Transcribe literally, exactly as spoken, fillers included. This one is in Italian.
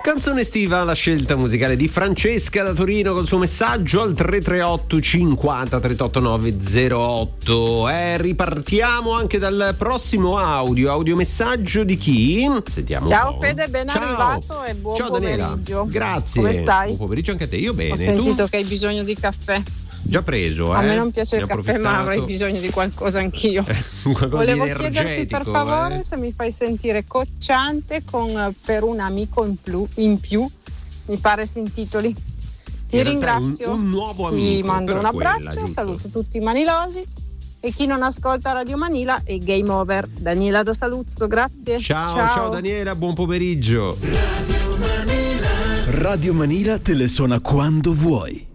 Canzone estiva, la scelta musicale di Francesca da Torino col suo messaggio al tre tre otto cinquanta trentotto nove zero otto. Eh, ripartiamo anche dal prossimo audio, audiomessaggio di chi? Sentiamo. Ciao Fede, ben Ciao. arrivato e buon Ciao, pomeriggio. Daniela. Grazie. Come stai? Buon pomeriggio anche a te. Io bene. Ho sentito tu? che hai bisogno di caffè. Già preso, eh? A me non piace Ne il ho caffè, ma avrei approfittato. bisogno di qualcosa anch'io. Qualcosa Volevo di chiederti energetico, per favore eh? se mi fai sentire Cocciante con eh, Per un amico in più, in più mi pare si intitoli. Ti In realtà è ringrazio, un, un nuovo ti amico, mando però un è quella, abbraccio, giusto? saluto tutti i manilosi e chi non ascolta Radio Manila è game over. Daniela da Saluzzo, grazie. Ciao, ciao, ciao Daniela, buon pomeriggio. Radio Manila te le suona quando vuoi.